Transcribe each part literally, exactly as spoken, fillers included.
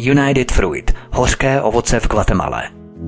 United Fruit, hořké ovoce v Guatemale.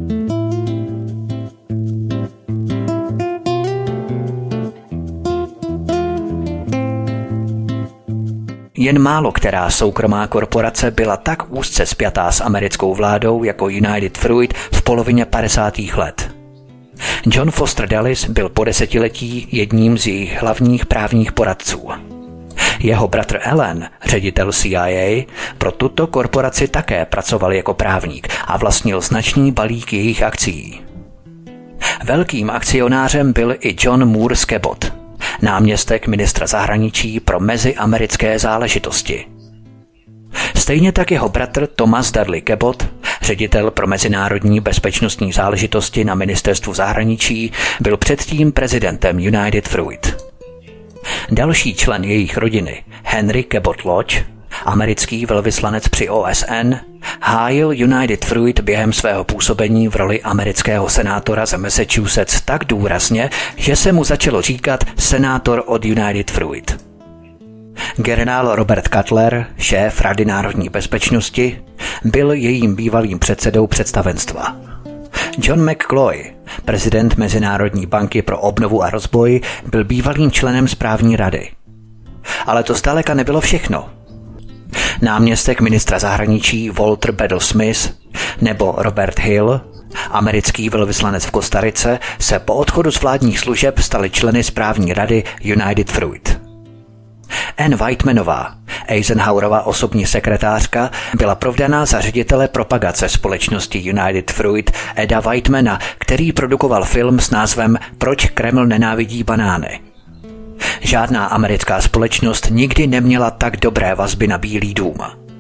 Jen málo která soukromá korporace byla tak úzce spjatá s americkou vládou jako United Fruit v polovině padesátých let. John Foster Dulles byl po desetiletí jedním z jejich hlavních právních poradců. Jeho bratr Alan, ředitel C I A, pro tuto korporaci také pracoval jako právník a vlastnil značný balík jejich akcií. Velkým akcionářem byl i John Moore Cabot, náměstek ministra zahraničí pro meziamerické záležitosti. Stejně tak jeho bratr Thomas Dudley Cabot, ředitel pro mezinárodní bezpečnostní záležitosti na ministerstvu zahraničí, byl předtím prezidentem United Fruit. Další člen jejich rodiny, Henry Cabot Lodge, americký velvyslanec při O S N, hájil United Fruit během svého působení v roli amerického senátora z Massachusetts tak důrazně, že se mu začalo říkat senátor od United Fruit. Generál Robert Cutler, šéf Rady národní bezpečnosti, byl jejím bývalým předsedou představenstva. John McCloy, prezident Mezinárodní banky pro obnovu a rozvoj, byl bývalým členem správní rady. Ale to zdaleka nebylo všechno. Náměstek ministra zahraničí Walter Bedell Smith nebo Robert Hill, americký velvyslanec v Kostarice, se po odchodu z vládních služeb stali členy správní rady United Fruit. Anne Whitemanová, Eisenhowerova osobní sekretářka, byla provdaná za ředitele propagace společnosti United Fruit Eda Whitemana, který produkoval film s názvem Proč Kreml nenávidí banány. Žádná americká společnost nikdy neměla tak dobré vazby na Bílý dům.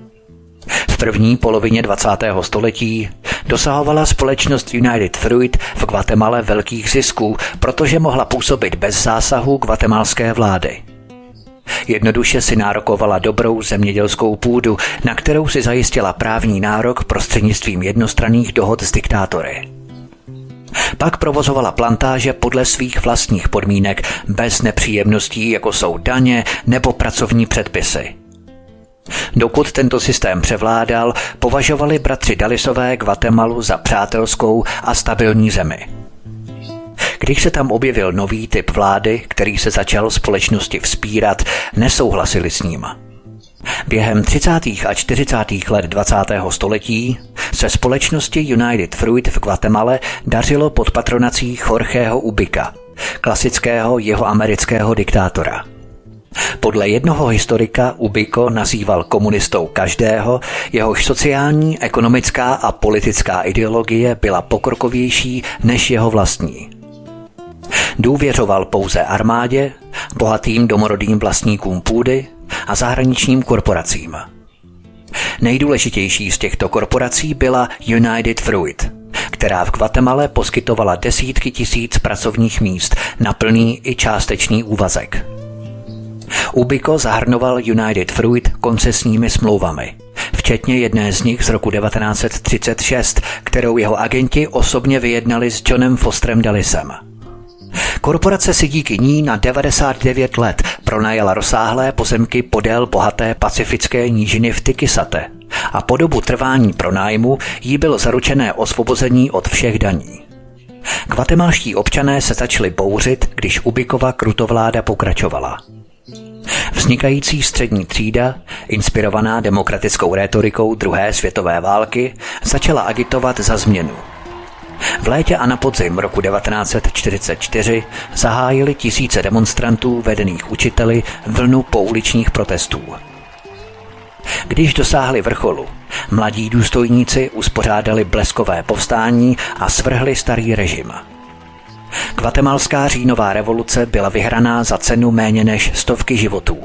V první polovině dvacátého století dosahovala společnost United Fruit v Guatemale velkých zisků, protože mohla působit bez zásahu guatemalské vlády. Jednoduše si nárokovala dobrou zemědělskou půdu, na kterou si zajistila právní nárok prostřednictvím jednostranných dohod s diktátory. Pak provozovala plantáže podle svých vlastních podmínek, bez nepříjemností, jako jsou daně nebo pracovní předpisy. Dokud tento systém převládal, považovali bratři Dullisové Guatemalu za přátelskou a stabilní zemi. Když se tam objevil nový typ vlády, který se začal společnosti vzpírat, nesouhlasili s ním. Během třicátých a čtyřicátých let dvacátého století se společnosti United Fruit v Guatemale dařilo pod patronací Jorgeho Ubica, klasického jihoamerického diktátora. Podle jednoho historika Ubico nazýval komunistou každého, jehož sociální, ekonomická a politická ideologie byla pokrokovější než jeho vlastní. Důvěřoval pouze armádě, bohatým domorodým vlastníkům půdy a zahraničním korporacím. Nejdůležitější z těchto korporací byla United Fruit, která v Guatemale poskytovala desítky tisíc pracovních míst na plný i částečný úvazek. Ubico zahrnoval United Fruit koncesními smlouvami, včetně jedné z nich z roku devatenáct set třicet šest, kterou jeho agenti osobně vyjednali s Johnem Fosterem Dullesem. Korporace si díky ní na devadesát devět let pronajala rozsáhlé pozemky podél bohaté pacifické nížiny v Tiquisate a po dobu trvání pronájmu jí bylo zaručené osvobození od všech daní. Guatemalští občané se začali bouřit, když Ubicova krutovláda pokračovala. Vznikající střední třída, inspirovaná demokratickou rétorikou druhé světové války, začala agitovat za změnu. V létě a na podzim roku devatenáct set čtyřicet čtyři zahájili tisíce demonstrantů vedených učiteli vlnu pouličních protestů. Když dosáhli vrcholu, mladí důstojníci uspořádali bleskové povstání a svrhli starý režim. Guatemalská říjnová revoluce byla vyhraná za cenu méně než stovky životů.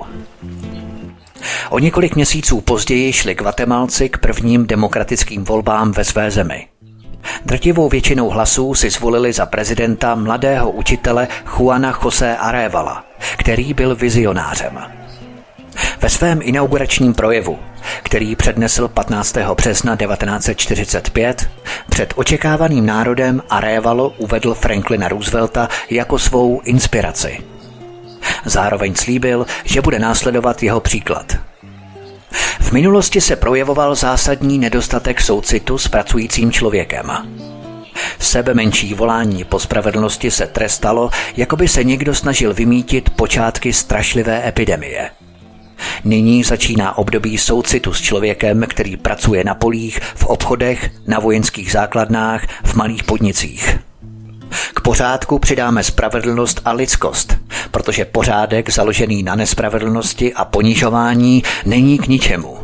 O několik měsíců později šli Guatemalci k prvním demokratickým volbám ve své zemi. Drtivou většinou hlasů si zvolili za prezidenta mladého učitele Juana José Arévala, který byl vizionářem. Ve svém inauguračním projevu, který přednesl patnáctého března devatenáct set čtyřicet pět, před očekávaným národem Arévalo uvedl Franklina Roosevelta jako svou inspiraci. Zároveň slíbil, že bude následovat jeho příklad. V minulosti se projevoval zásadní nedostatek soucitu s pracujícím člověkem. Sebemenší volání po spravedlnosti se trestalo, jako by se někdo snažil vymýtit počátky strašlivé epidemie. Nyní začíná období soucitu s člověkem, který pracuje na polích, v obchodech, na vojenských základnách, v malých podnicích. K pořádku přidáme spravedlnost a lidskost, protože pořádek založený na nespravedlnosti a ponižování není k ničemu.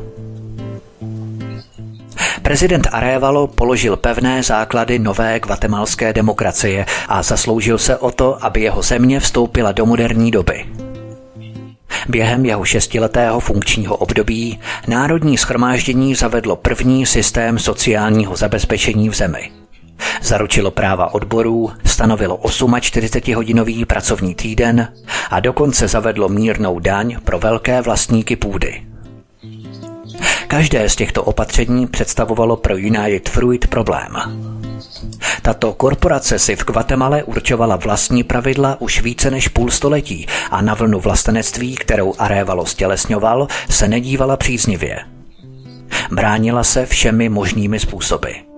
Prezident Arévalo položil pevné základy nové guatemalské demokracie a zasloužil se o to, aby jeho země vstoupila do moderní doby. Během jeho šestiletého funkčního období Národní shromáždění zavedlo první systém sociálního zabezpečení v zemi. Zaručilo práva odborů, stanovilo čtyřicetihodinový pracovní týden a dokonce zavedlo mírnou daň pro velké vlastníky půdy. Každé z těchto opatření představovalo pro United Fruit problém. Tato korporace si v Guatemale určovala vlastní pravidla už více než půl století a na vlnu vlastenectví, kterou Arévalo stělesňoval, se nedívala příznivě. Bránila se všemi možnými způsoby.